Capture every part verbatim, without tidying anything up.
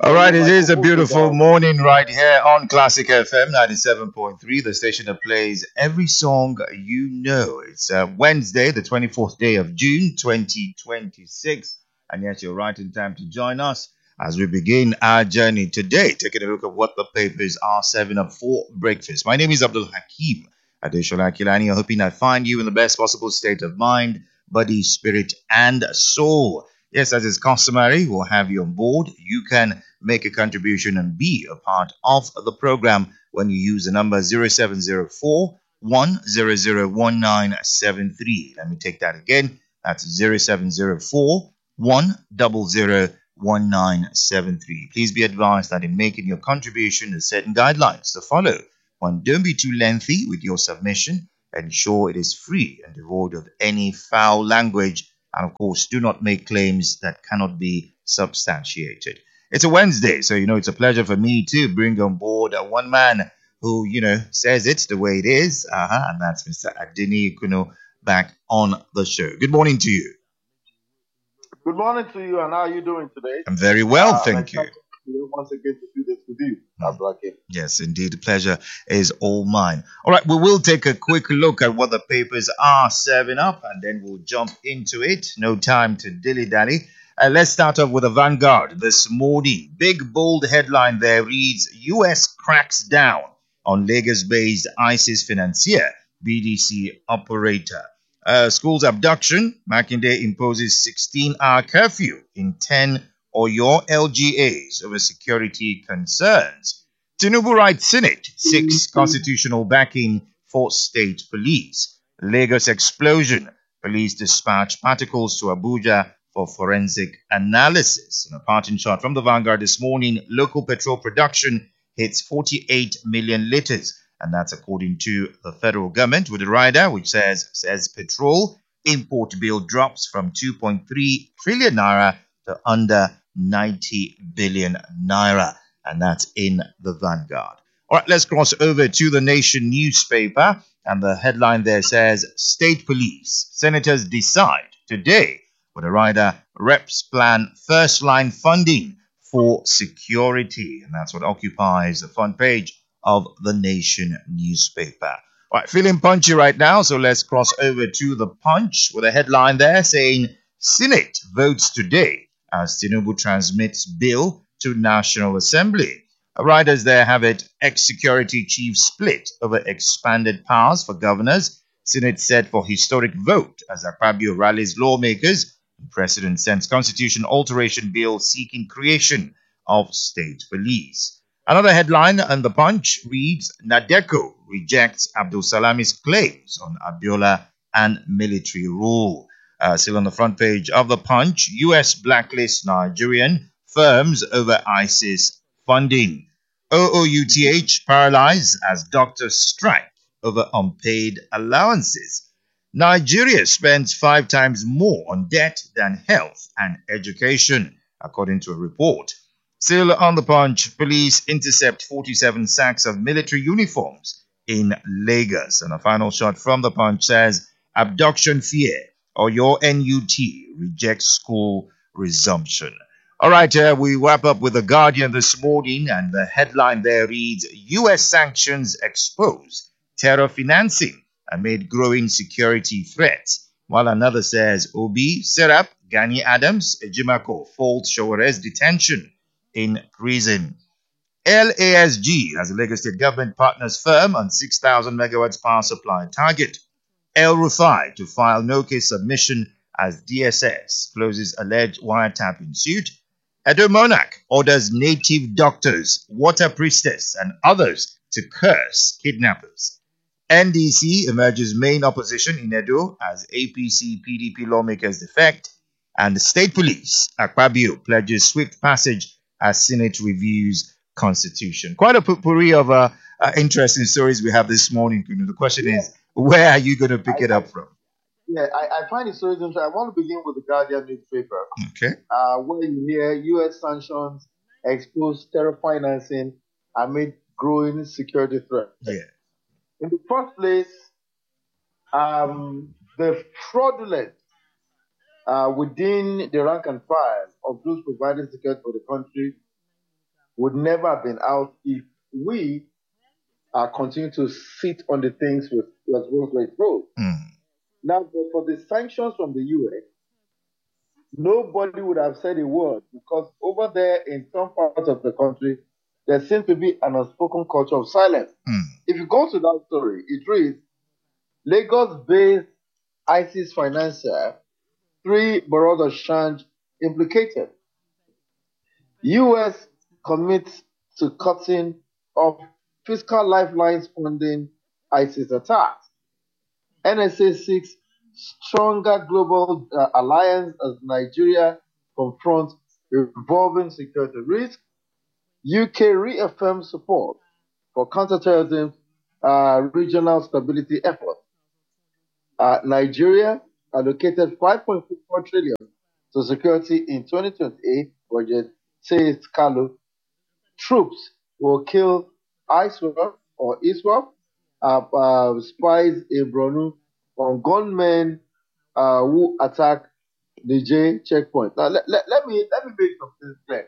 All Or right, you it my is a co-host beautiful about morning right here on Classic F M ninety-seven point three, the station that plays every song you know. It's uh, Wednesday, the twenty-fourth day of June, twenty twenty-six. And yes, you're right in time to join us as we begin our journey today, taking a look at what the papers are serving up for breakfast. My name is Abdul Hakim Adeshola Kilani. Hoping I find you in the best possible state of mind, body, spirit, and soul. Yes, as is customary, we'll have you on board. You can make a contribution and be a part of the program when you use the number zero seven zero four one zero zero one nine seven three. Let me take that again. That's zero seven zero four one zero zero one nine seven three. Please be advised that in making your contribution, there's certain guidelines to follow. One, don't be too lengthy with your submission. Ensure it is free and devoid of any foul language. And of course, do not make claims that cannot be substantiated. It's a Wednesday, so you know it's a pleasure for me to bring on board uh, one man who, you know, says it's the way it is, uh-huh, and that's Mister Adini Kuno back on the show. Good morning to you. good morning to you, and how are you doing today? I'm very well, Uh, I'm thank you. excited to be here once again to do this with you, Abdul Hakim. Yes, indeed, the pleasure is all mine. All right, we will take a quick look at what the papers are serving up, and then we'll jump into it. No time to dilly-dally. Uh, let's start off with the Vanguard this morning. Big bold headline there reads U S cracks down on Lagos based ISIS financier, B D C operator. Uh, school's abduction, Makinde imposes sixteen hour curfew in ten Oyo L G As over security concerns. Tinubu writes Senate seeks constitutional backing for state police. Lagos explosion, police dispatch particles to Abuja for forensic analysis. In a parting shot from the Vanguard this morning, local petrol production hits forty-eight million litres, and that's according to the federal government, with a rider which says says petrol import bill drops from two point three trillion naira to under ninety billion naira, and that's in the Vanguard. All right, let's cross over to the Nation newspaper, and the headline there says State Police Senators decide today with a rider reps plan first line funding for security. And that's what occupies the front page of the Nation newspaper. All right, feeling punchy right now, so let's cross over to the Punch with a headline there saying Senate votes today as Tinubu transmits bill to National Assembly. Riders there have it, ex-security chief split over expanded powers for governors. Senate set for historic vote as Akpabio rallies lawmakers. President sends constitution alteration bill seeking creation of state police. Another headline on the Punch reads Nadeco rejects Abdul Salami's claims on Abiola and military rule. Uh, still on the front page of the Punch, U S blacklists Nigerian firms over ISIS funding. O O U T H paralyzed as doctors strike over unpaid allowances. Nigeria spends five times more on debt than health and education, according to a report. Still on the Punch, police intercept forty-seven sacks of military uniforms in Lagos. And a final shot from the Punch says, abduction fear, or your N U T rejects school resumption. All right, uh, we wrap up with The Guardian this morning, and the headline there reads, U S sanctions expose terror financing amid growing security threats. While another says, Obi, Serap, Gani Adams, Ejimako fault Showere's detention in prison. L A S G has a Lagos State government partners firm on six thousand megawatts power supply target. El Rufai to file no case submission as D S S closes alleged wiretapping suit. Edo Monarch orders native doctors, water priestess, and others to curse kidnappers. N D C emerges main opposition in Edo as A P C P D P lawmakers defect. And the state police, Akpabio, pledges swift passage as Senate reviews constitution. Quite a potpourri of uh, uh, interesting stories we have this morning. You know, the question Yeah, is, where are you going to pick I, it I up from? yeah, I, I find it so interesting. I want to begin with the Guardian newspaper, Okay. uh, where you hear U S sanctions expose terror financing amid growing security threats. Yeah. In the first place, um, the fraudulence uh, within the rank and file of those providing security for the country would never have been out if we uh, continue to sit on the things with with Rolls Royce. Mm. Now, but for the sanctions from the U S, nobody would have said a word because over there in some parts of the country, there seems to be an unspoken culture of silence. Mm. If you go to that story, it reads Lagos-based ISIS financier, three boroughs of Shanj implicated. U S commits to cutting off fiscal lifelines funding ISIS attacks. N S A seeks stronger global uh, alliance as Nigeria confronts evolving security risk. U K reaffirms support for counterterrorism uh, regional stability efforts. Uh, Nigeria allocated five point four trillion to security in twenty twenty-eight budget, says Kalu. Troops will kill ISWAP or ISWAP, uh, uh, spies in Borno on gunmen uh, who attack the J checkpoint. Now, let, let, let me let me make something clear.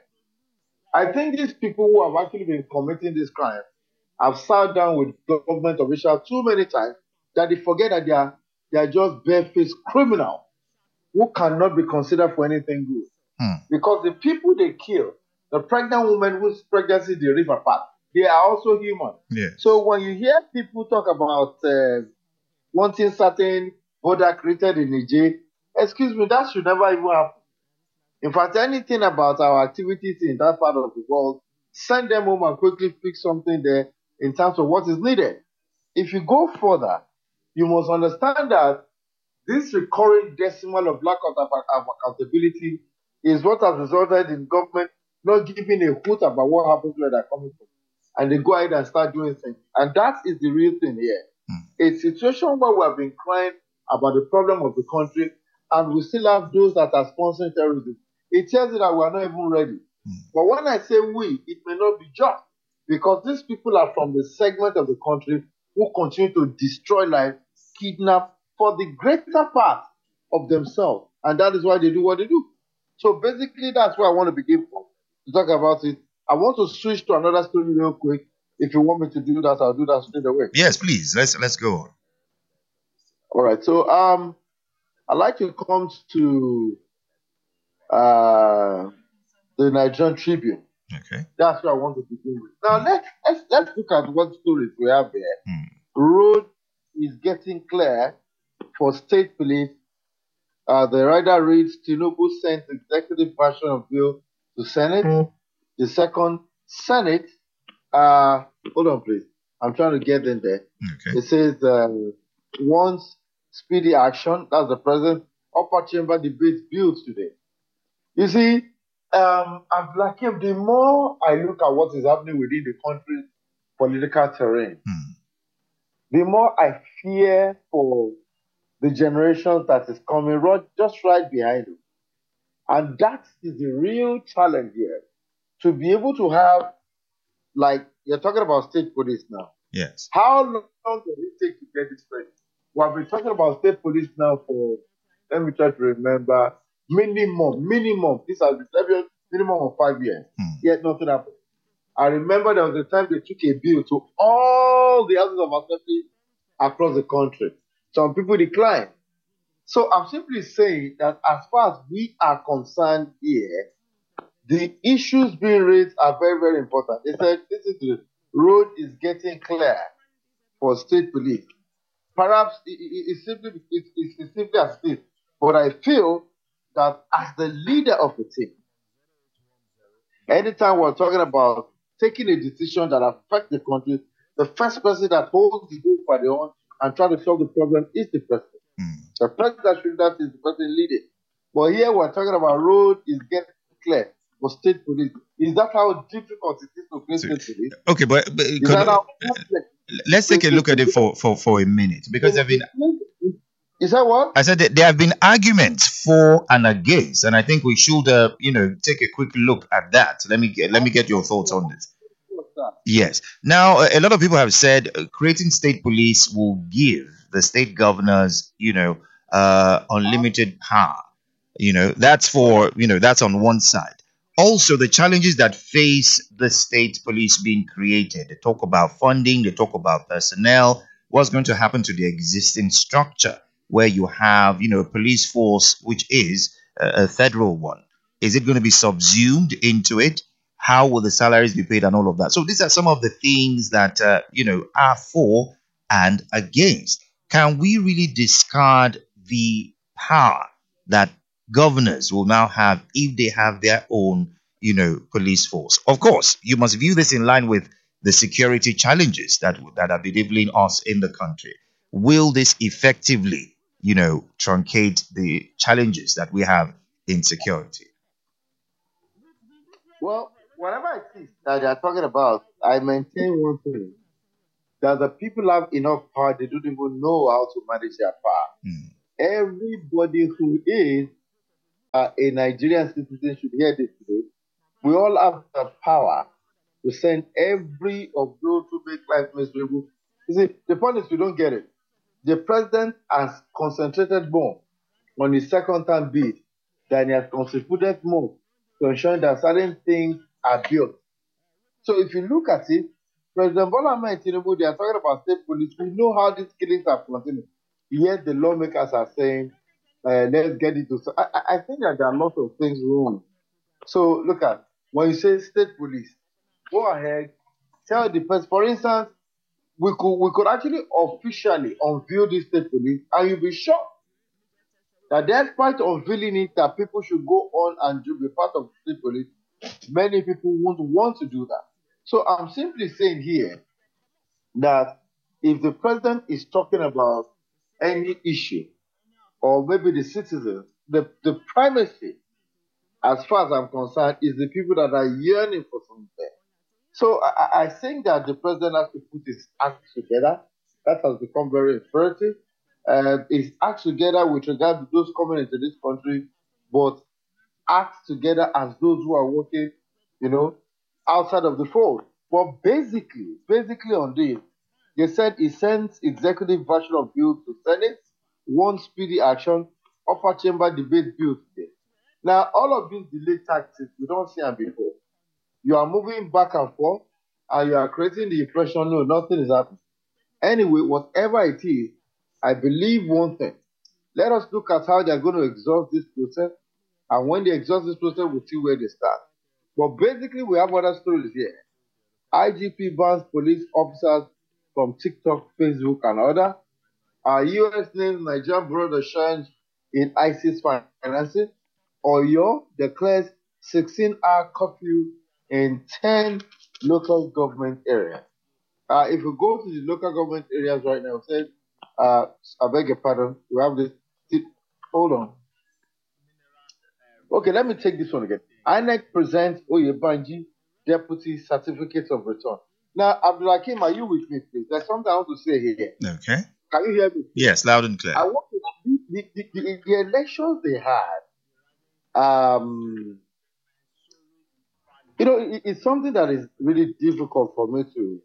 I think these people who have actually been committing this crime have sat down with government officials too many times that they forget that they are they are just barefaced criminals who cannot be considered for anything good. Hmm. Because the people they kill, the pregnant woman whose pregnancy they rip apart, they are also human. Yes. So when you hear people talk about uh, wanting certain border created in Niger, excuse me, that should never even happen. In fact, anything about our activities in that part of the world, send them home and quickly fix something there in terms of what is needed. If you go further, you must understand that this recurring decimal of lack of, of accountability is what has resulted in government not giving a hoot about what happens where they're coming from. And they go ahead and start doing things. And that is the real thing here. Hmm. A situation where we have been crying about the problem of the country and we still have those that are sponsoring terrorism. It tells you that we are not even ready. Hmm. But when I say we, it may not be just because these people are from the segment of the country who continue to destroy life, kidnap for the greater part of themselves. And that is why they do what they do. So basically, that's where I want to begin from, to talk about it. I want to switch to another story real quick. If you want me to do that, I'll do that straight away. Yes, please. Let's let's go on. All right. So um, I'd like to come to uh, the Nigerian Tribune. Okay. That's what I want to begin with. Now let's let's, let's look at what stories we have there. Hmm. Road is getting clear for state police. Uh, the rider reads Tinubu sent executive version of bill to Senate. Mm. The second Senate, uh, hold on please. I'm trying to get in there. Okay. It says uh, wants speedy action. That's the president. Upper chamber debates bills today. You see, um, Abdulakim, the more I look at what is happening within the country's political terrain, Hmm. the more I fear for the generation that is coming right, just right behind them. And that is the real challenge here. To be able to have, like, you're talking about state police now. Yes. How long does it take to get this ready? We have been talking about state police now for, let me try to remember, minimum, minimum, this has been minimum of five years. Hmm. Yet nothing happened. I remember there was a time they took a bill to all the houses of assembly across the country. Some people declined. So I'm simply saying that as far as we are concerned here, the issues being raised are very, very important. They said this is the road is getting clear for state police. Perhaps it, it, it simply it, it, it's simply as this. But I feel that as the leader of the team, anytime we're talking about taking a decision that affects the country, the first person that holds the group by the horn and try to solve the problem is the president. Hmm. The president should that is the person leading. But here we're talking about road is getting clear for state police. Is that how difficult it is to create So- state police? Okay, but, but Is could- that how complex? let's take a look at it for, for, for a minute because there have been Is that what? I said that there have been arguments for and against, and I think we should, uh, you know, take a quick look at that. Let me get let me get your thoughts on this. What's that? Yes. Now, a a lot of people have said uh, creating state police will give the state governors, you know, uh, unlimited power. You know, that's for, you know, that's on one side. Also, the challenges that face the state police being created. They talk about funding, they talk about personnel, what's going to happen to the existing structure where you have, you know, a police force which is a, a federal one. Is it going to be subsumed into it? How will the salaries be paid and all of that? So these are some of the things that uh, you know are for and against. Can we really discard the power that governors will now have if they have their own, you know, police force? Of course, you must view this in line with the security challenges that that are bedeviling us in the country. Will this effectively, you know, truncate the challenges that we have in security? Well, whatever it is that they are talking about, I maintain one thing that the people have enough power, they don't even know how to manage their power. Hmm. Everybody who is uh, a Nigerian citizen should hear this today. We all have the power to send every of those who make life miserable. You see, the point is we don't get it. The president has concentrated more on his second term bid than he has contributed more to ensuring that certain things are built. So if you look at it, President Bola Ahmed Tinubu, they are talking about state police. We know how these killings are continuing. Yet the lawmakers are saying, uh, let's get it to. So I, I I think that there are lots of things wrong. So look at when you say state police, go ahead, tell the person. For instance, we could we could actually officially unveil this state police, and you'll be shocked that despite unveiling it, that people should go on and do be part of the state police. Many people won't want to do that. So I'm simply saying here that if the president is talking about any issue, or maybe the citizens, the, the primacy, as far as I'm concerned, is the people that are yearning for something. So I, I I think that the president has to put his act together. That has become very imperative. Uh, his act together with regard to those coming into this country, but act together as those who are working, you know, outside of the fold. But basically, basically on this, they said he sends executive version of bill to Senate, one speedy action, upper chamber debate bill today. Now, all of these delay tactics, we don't see them before. You are moving back and forth, and you are creating the impression, no, nothing is happening. Anyway, whatever it is, I believe one thing. Let us look at how they're going to exhaust this process. And when they exhaust this process, we'll see where they start. But basically, we have other stories here. I G P bans police officers from TikTok, Facebook, and other. Our U S names Nigerian brother shines in ISIS financing. Oyo declares sixteen hour curfew in ten local government areas. Uh, if we go to the local government areas right now, say, uh, I beg your pardon, we have this. Hold on. Okay, let me take this one again. I N E C presents Oyebanji Deputy Certificate of Return. Now, Abdulhakeem, are you with me, please? There's something I want to say here. Okay. Can you hear me? Yes, loud and clear. I want to the, the, the, the elections they had. Um, you know, it, it's something that is really difficult for me to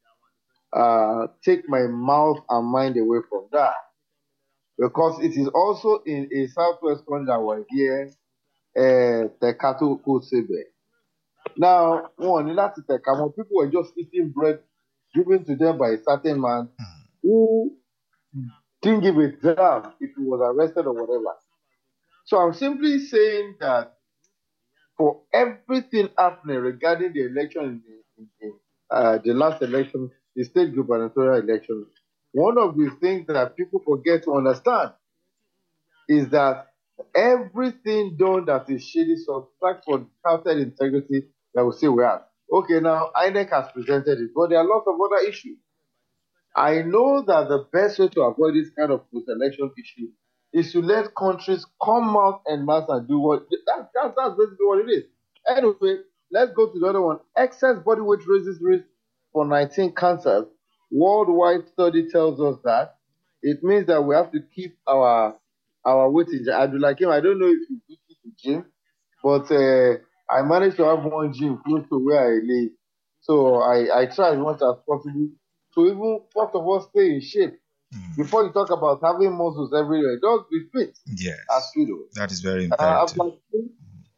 uh, take my mouth and mind away from that, because it is also in a southwest country that we're here, uh, the cattle could say there. Now, one, in that people were just eating bread given to them by a certain man who didn't give a damn if he was arrested or whatever. So I'm simply saying that for everything happening regarding the election in the, in the, uh, the last election, the state gubernatorial election, one of the things that people forget to understand is that everything done that is shady subtract for counted integrity that we say we have. Okay, now I N E C has presented it, but there are lots of other issues. I know that the best way to avoid this kind of post-election issue is to let countries come out en masse and do what that, that, that's basically what it is. Anyway, let's go to the other one. Excess body weight raises risk for nineteen cancers. Worldwide study tells us that it means that we have to keep our our weight in check. I do like him. I don't know if you do keep the gym, but uh, I managed to have one gym close to where I live, so I I try as much as possible to even first of all stay in shape. Mm. Before you talk about having muscles everywhere, just be fit. Yes. As you know. That is very Uh, imperative. Abdulhakeem,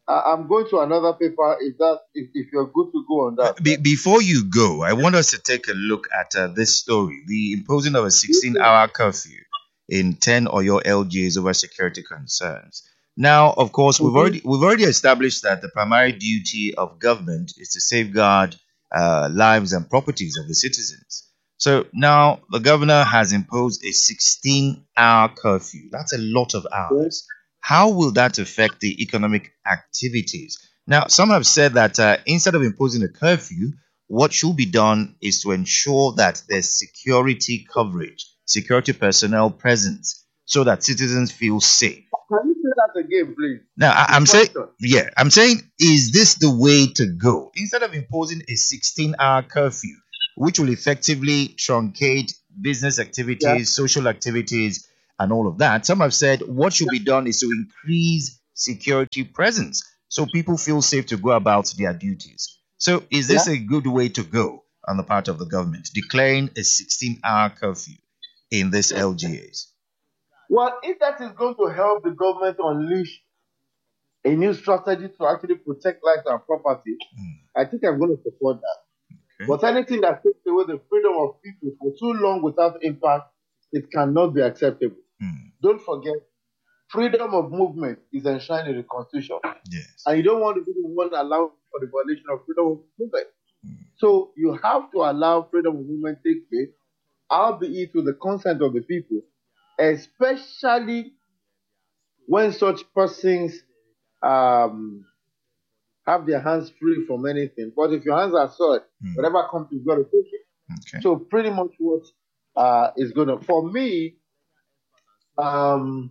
I, I'm going to another paper. If that, if, if you're good to go on that, Be- before you go, I want us to take a look at uh, this story: the imposing of a sixteen-hour curfew in ten Oyo L G As over security concerns. Now, of course, we've Mhm. already we've already established that the primary duty of government is to safeguard uh, lives and properties of the citizens. So now the governor has imposed a sixteen-hour curfew. That's a lot of Yeah. hours. How will that affect the economic activities? Now, some have said that uh, instead of imposing a curfew, what should be done is to ensure that there's security coverage, security personnel presence, so that citizens feel safe. Can you say that again, please? Now, I, The I'm saying, question. yeah, I'm saying, is this the way to go? Instead of imposing a sixteen-hour curfew, which will effectively truncate business Yeah. activities, social activities, and all of that, some have said what should be done is to increase security presence so people feel safe to go about their duties. So, is Yeah. this a good way to go on the part of the government, declaring a sixteen-hour curfew in this L G As? Well, if that is going to help the government unleash a new strategy to actually protect lives and property, Mm, I think I'm going to support that. okay. But anything that takes away the freedom of people for too long without impact, it cannot be acceptable. Mm, Don't forget, freedom of movement is enshrined in the Constitution, yes. and you don't want to be the one allowing for the violation of freedom of movement. Mm, So you have to allow freedom of movement take place, albeit with the consent of the people, especially when such persons um, have their hands free from anything. But if your hands are soiled, mm, whatever comes, you've got to take it. okay. So pretty much what uh, is going to, for me, um,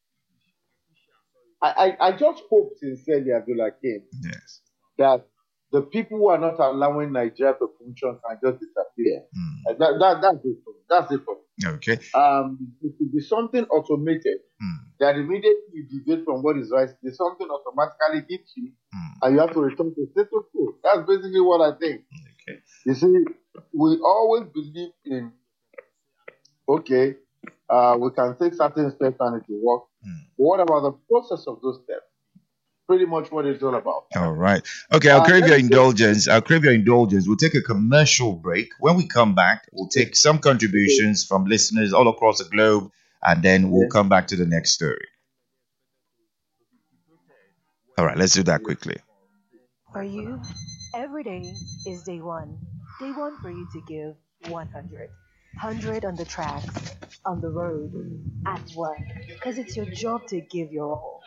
I, I, I just hope sincerely, Abdullah King, Yes. that the people who are not allowing Nigeria to function can just disappear. Mm, Uh, That, that, that's it for me. That's it for me. okay. Um, it should be something automated Mm, that immediately you deviate from what is right, there's something automatically hits you mm, and you have to return to status quo. That's basically what I think. okay. You see, we always believe in, okay, uh, we can take certain steps and it will work. Mm. But what about the process of those steps? Pretty much what it's all about. All right. Okay, I'll Uh, crave let your me say, indulgence. I'll crave your indulgence. We'll take a commercial break. When we come back, we'll take some contributions from listeners all across the globe, and then we'll yeah. come back to the next story. All right, let's do that quickly. For you, every day is day one. Day one for you to give one hundred. one hundred on the tracks, on the road, at work. Because it's your job to give your all.